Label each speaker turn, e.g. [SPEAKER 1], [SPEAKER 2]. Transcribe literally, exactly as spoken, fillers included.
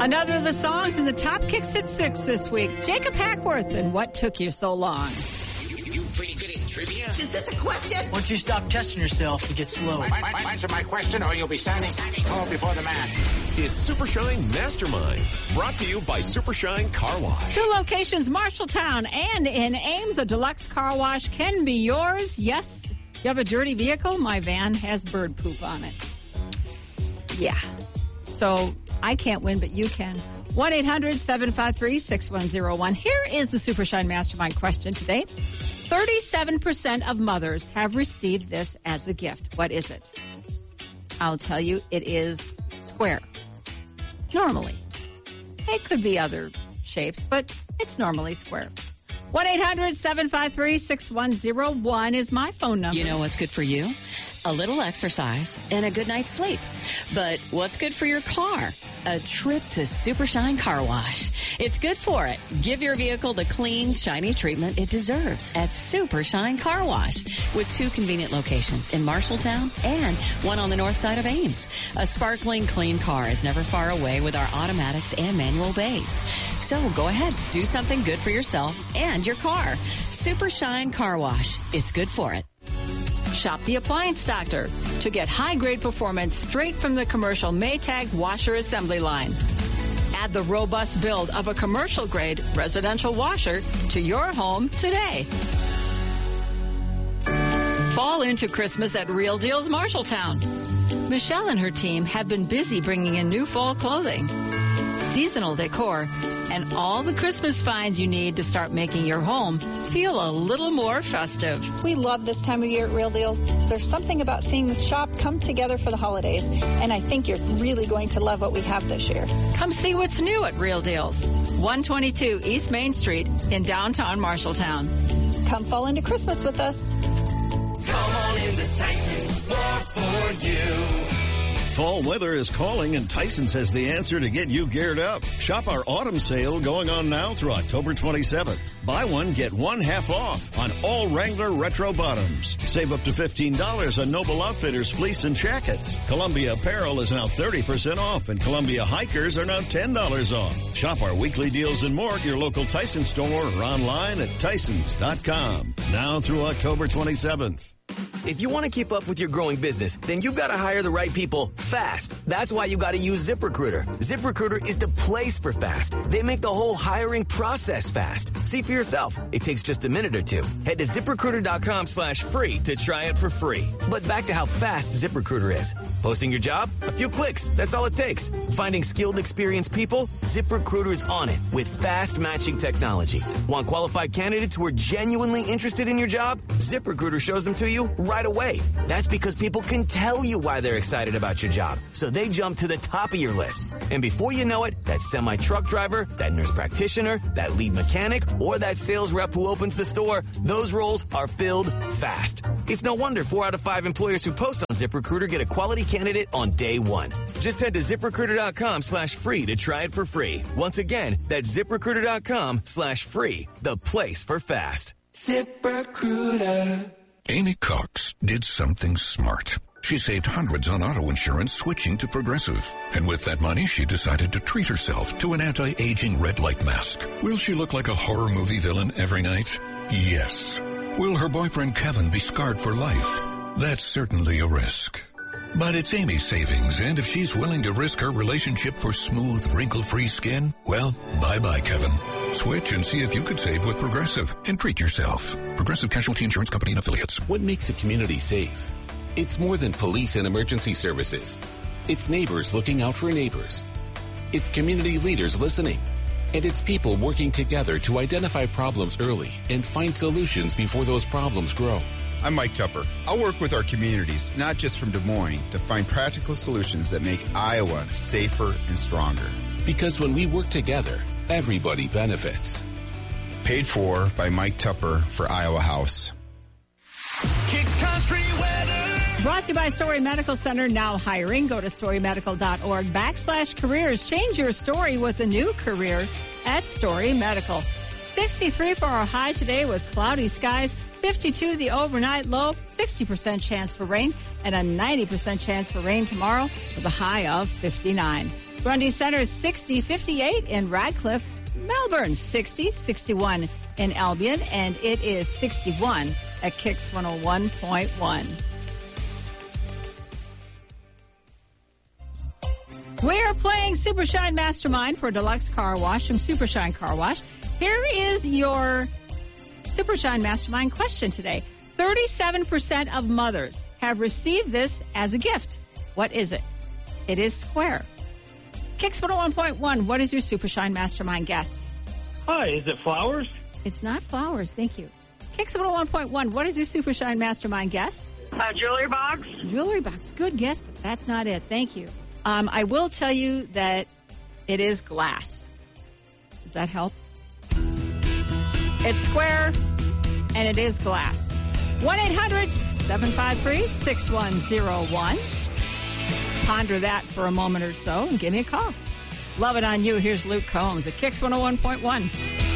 [SPEAKER 1] Another of the songs in the top kicks at six this week. Jacob Hackworth and What Took You So Long.
[SPEAKER 2] You, you pretty good at trivia?
[SPEAKER 3] Is this a question?
[SPEAKER 4] Once you stop testing yourself, you get slow.
[SPEAKER 2] My, my, my, answer my question or you'll be standing tall before the man.
[SPEAKER 5] It's Super Shine Mastermind, brought to you by Super Shine Car Wash.
[SPEAKER 1] Two locations, Marshalltown and in Ames. A deluxe car wash can be yours. Yes, you have a dirty vehicle? My van has bird poop on it. Yeah. So I can't win, but you can. one eight hundred seven five three six one zero one. Here is the Super Shine Mastermind question today. thirty-seven percent of mothers have received this as a gift. What is it? I'll tell you, it is square. Normally. It could be other shapes, but it's normally square. one eight hundred seven five three six one zero one is my phone number.
[SPEAKER 6] You know what's good for you? A little exercise and a good night's sleep. But what's good for your car? A trip to Super Shine Car Wash. It's good for it. Give your vehicle the clean, shiny treatment it deserves at Super Shine Car Wash with two convenient locations in Marshalltown and one on the north side of Ames. A sparkling, clean car is never far away with our automatics and manual bays. So go ahead, do something good for yourself and your car. Super Shine Car Wash. It's good for it.
[SPEAKER 1] Shop the Appliance Doctor to get high-grade performance straight from the commercial Maytag washer assembly line. Add the robust build of a commercial-grade residential washer to your home today. Fall into Christmas at Real Deals Marshalltown. Michelle and her team have been busy bringing in new fall clothing, seasonal decor, and all the Christmas finds you need to start making your home feel a little more festive.
[SPEAKER 7] We love this time of year at Real Deals. There's something about seeing the shop come together for the holidays, and I think you're really going to love what we have this year.
[SPEAKER 1] Come see what's new at Real Deals, one twenty-two East Main Street in downtown Marshalltown.
[SPEAKER 7] Come fall into Christmas with us.
[SPEAKER 8] Come on into Tyson's, more for you.
[SPEAKER 9] Fall weather is calling, and Tyson's has the answer to get you geared up. Shop our autumn sale going on now through October twenty-seventh. Buy one, get one half off on all Wrangler retro bottoms. Save up to fifteen dollars on Noble Outfitters fleece and jackets. Columbia apparel is now thirty percent off, and Columbia hikers are now ten dollars off. Shop our weekly deals and more at your local Tyson store or online at tysons dot com. Now through October twenty-seventh.
[SPEAKER 10] If you want to keep up with your growing business, then you've got to hire the right people fast. That's why you got to use ZipRecruiter. ZipRecruiter is the place for fast. They make the whole hiring process fast. See for yourself. It takes just a minute or two. Head to ZipRecruiter.com slash free to try it for free. But back to how fast ZipRecruiter is. Posting your job? A few clicks. That's all it takes. Finding skilled, experienced people? ZipRecruiter's on it with fast matching technology. Want qualified candidates who are genuinely interested in your job? ZipRecruiter shows them to you right away. That's because people can tell you why they're excited about your job. So they jump to the top of your list. And before you know it, that semi-truck driver, that nurse practitioner, that lead mechanic, or that sales rep who opens the store, those roles are filled fast. It's no wonder four out of five employers who post on ZipRecruiter get a quality candidate on day one. Just head to ZipRecruiter.com slash free to try it for free. Once again, that's ZipRecruiter.com slash free, the place for fast.
[SPEAKER 8] ZipRecruiter.
[SPEAKER 11] Amy Cox did something smart. She saved hundreds on auto insurance switching to Progressive. And with that money, she decided to treat herself to an anti-aging red light mask. Will she look like a horror movie villain every night? Yes. Will her boyfriend Kevin be scarred for life? That's certainly a risk. But it's Amy's savings, and if she's willing to risk her relationship for smooth, wrinkle-free skin, well, bye-bye, Kevin. Switch and see if you could save with Progressive and treat yourself. Progressive Casualty Insurance Company and Affiliates.
[SPEAKER 12] What makes a community safe? It's more than police and emergency services. It's neighbors looking out for neighbors. It's community leaders listening. And it's people working together to identify problems early and find solutions before those problems grow.
[SPEAKER 13] I'm Mike Tupper. I'll work with our communities, not just from Des Moines, to find practical solutions that make Iowa safer and stronger.
[SPEAKER 12] Because when we work together, everybody benefits.
[SPEAKER 13] Paid for by Mike Tupper for Iowa House.
[SPEAKER 8] Kicks Country Weather.
[SPEAKER 1] Brought to you by Story Medical Center, now hiring. Go to storymedical.org backslash careers. Change your story with a new career at Story Medical. sixty-three for our high today with cloudy skies. fifty-two the overnight low. sixty percent chance for rain and a ninety percent chance for rain tomorrow with a high of fifty-nine. Grundy Center is sixty, fifty-eight in Radcliffe. Melbourne, sixty, sixty-one in Albion, and it is sixty-one at Kicks one oh one point one. We're playing Super Shine Mastermind for Deluxe Car Wash from Super Shine Car Wash. Here is your Super Shine Mastermind question today. thirty-seven percent of mothers have received this as a gift. What is it? It is square. Kicks one oh one point one, what is your Super Shine Mastermind guess?
[SPEAKER 3] Hi, is it flowers?
[SPEAKER 1] It's not flowers, thank you. Kicks one oh one point one, what is your Super Shine Mastermind guess?
[SPEAKER 14] A jewelry box.
[SPEAKER 1] Jewelry box, good guess, but that's not it. Thank you. Um, I will tell you that it is glass. Does that help? It's square, and it is glass. one eight hundred seven five three six one zero one. Ponder that for a moment or so and give me a call. Love it on you. Here's Luke Combs at Kicks one oh one point one.